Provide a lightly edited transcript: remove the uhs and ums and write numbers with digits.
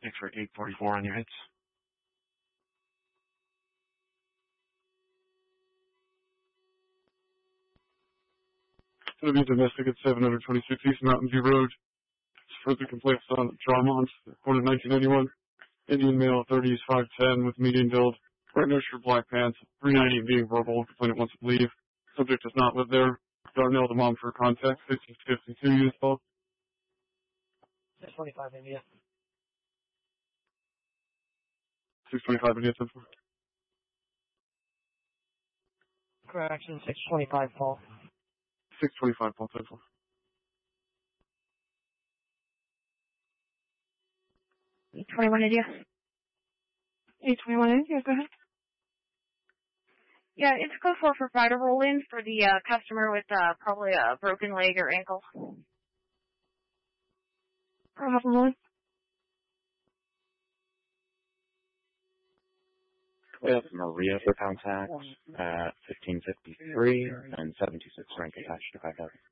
6 for 844 on your hits. It's going to be domestic at 726 East Mountain View Road. It's further complaints on Dramont, born in 1991. Indian male, 30s, 5'10", with median build. Red nose shirt, black pants. 390 being verbal. Complainant wants to leave. Subject does not live there. Darnell, the mom for contact. 1552 Youth Ball. 625 India. 625 India. Correction, 625 Paul. 625 Paul. 10-4. 821 India. 821 India, go ahead. Yeah, it's code 4 for Friday roll-in for the customer with probably a broken leg or ankle. Roll-in. We have Maria for contact at 1553 and 726 rank attached to 5000.